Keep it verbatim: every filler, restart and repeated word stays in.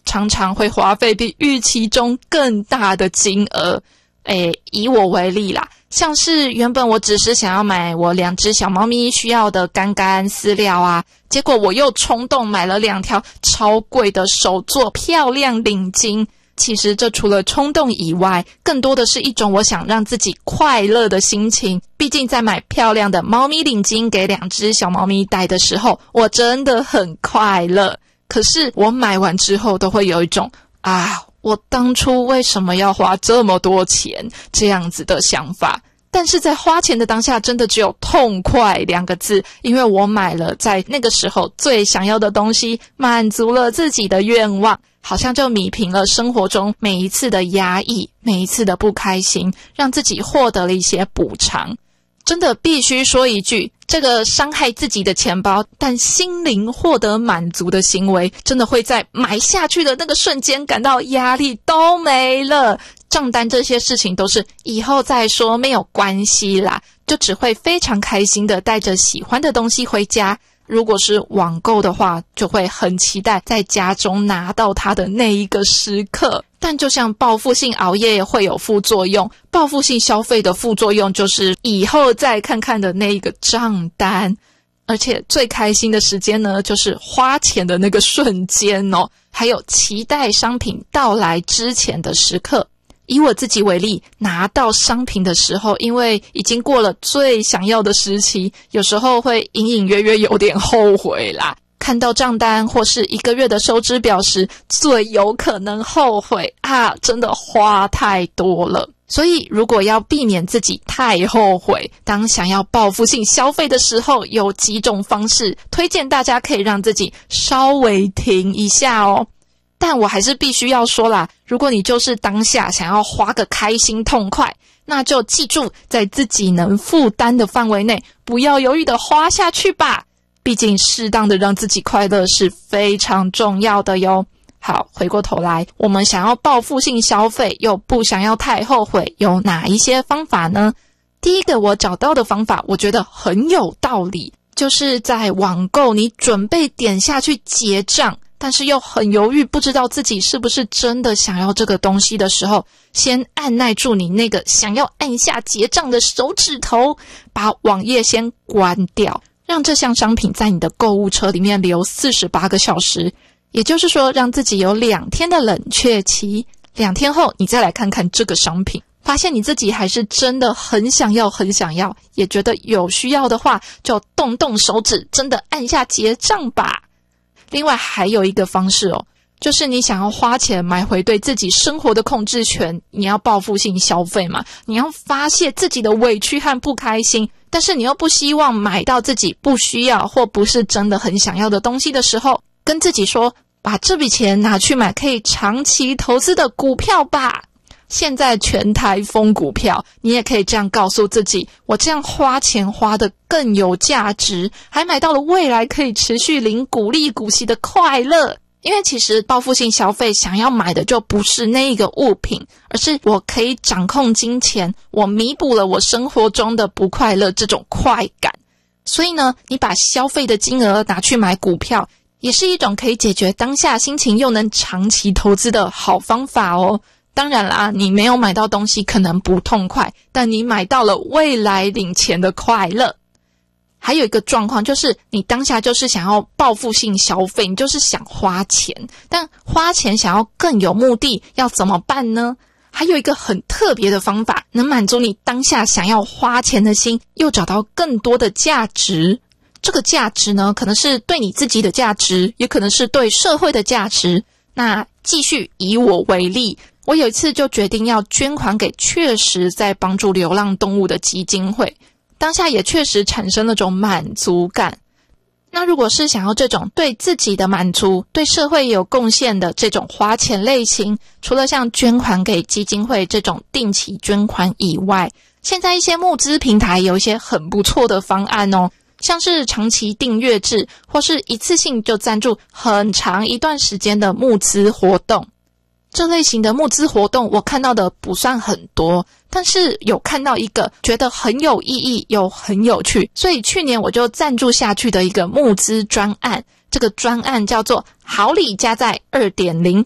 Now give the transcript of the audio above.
常常会花费比预期中更大的金额。诶，以我为例啦，像是原本我只是想要买我两只小猫咪需要的干干饲料啊，结果我又冲动买了两条超贵的手做漂亮领巾。其实这除了冲动以外，更多的是一种我想让自己快乐的心情。毕竟在买漂亮的猫咪领巾给两只小猫咪戴的时候，我真的很快乐。可是我买完之后都会有一种啊，我当初为什么要花这么多钱这样子的想法。但是在花钱的当下真的只有痛快两个字，因为我买了在那个时候最想要的东西，满足了自己的愿望，好像就弭平了生活中每一次的压抑，每一次的不开心，让自己获得了一些补偿。真的必须说一句，这个伤害自己的钱包但心灵获得满足的行为，真的会在买下去的那个瞬间感到压力都没了。账单这些事情都是以后再说，没有关系啦，就只会非常开心的带着喜欢的东西回家。如果是网购的话，就会很期待在家中拿到它的那一个时刻。但就像报复性熬夜会有副作用，报复性消费的副作用就是以后再看看的那一个账单。而且最开心的时间呢，就是花钱的那个瞬间哦，还有期待商品到来之前的时刻。以我自己为例，拿到商品的时候，因为已经过了最想要的时期，有时候会隐隐约约有点后悔啦。看到账单或是一个月的收支表时，最有可能后悔啊，真的花太多了。所以如果要避免自己太后悔，当想要报复性消费的时候，有几种方式推荐大家可以让自己稍微停一下哦。但我还是必须要说啦，如果你就是当下想要花个开心痛快，那就记住在自己能负担的范围内，不要犹豫的花下去吧。毕竟适当的让自己快乐是非常重要的哟。好，回过头来，我们想要报复性消费又不想要太后悔，有哪一些方法呢？第一个我找到的方法，我觉得很有道理，就是在网购你准备点下去结账，但是又很犹豫，不知道自己是不是真的想要这个东西的时候，先按捺住你那个想要按下结账的手指头，把网页先关掉，让这项商品在你的购物车里面留四十八个小时，也就是说让自己有两天的冷却期。两天后你再来看看这个商品，发现你自己还是真的很想要很想要，也觉得有需要的话，就动动手指，真的按下结账吧。另外还有一个方式哦，就是你想要花钱买回对自己生活的控制权，你要报复性消费嘛，你要发泄自己的委屈和不开心，但是你又不希望买到自己不需要或不是真的很想要的东西的时候，跟自己说，把这笔钱拿去买可以长期投资的股票吧。现在全台疯股票，你也可以这样告诉自己，我这样花钱花得更有价值，还买到了未来可以持续领股利股息的快乐。因为其实报复性消费想要买的就不是那一个物品，而是我可以掌控金钱，我弥补了我生活中的不快乐，这种快感。所以呢，你把消费的金额拿去买股票，也是一种可以解决当下心情又能长期投资的好方法哦。当然啦，你没有买到东西可能不痛快，但你买到了未来领钱的快乐。还有一个状况就是你当下就是想要报复性消费，你就是想花钱，但花钱想要更有目的，要怎么办呢？还有一个很特别的方法，能满足你当下想要花钱的心，又找到更多的价值。这个价值呢，可能是对你自己的价值，也可能是对社会的价值。那继续以我为例，我有一次就决定要捐款给确实在帮助流浪动物的基金会，当下也确实产生了种满足感。那如果是想要这种对自己的满足，对社会有贡献的这种花钱类型，除了像捐款给基金会这种定期捐款以外，现在一些募资平台有一些很不错的方案哦，像是长期订阅制，或是一次性就赞助很长一段时间的募资活动。这类型的募资活动我看到的不算很多，但是有看到一个觉得很有意义又很有趣，所以去年我就赞助下去的一个募资专案。这个专案叫做好礼加在 二点零，